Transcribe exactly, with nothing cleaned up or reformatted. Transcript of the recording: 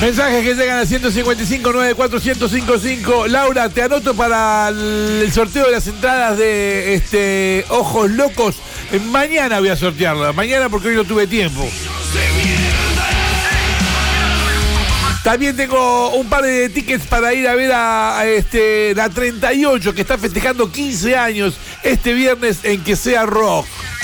Mensajes que llegan al ciento cincuenta y cinco, noventa y cuatro, ciento cincuenta y cinco. Laura, te anoto para el sorteo de las entradas de este Ojos Locos. Mañana voy a sortearla. Mañana porque hoy no tuve tiempo. También tengo un par de tickets para ir a ver a, a este, la treinta y ocho, que está festejando quince años este viernes en Que Sea Rock.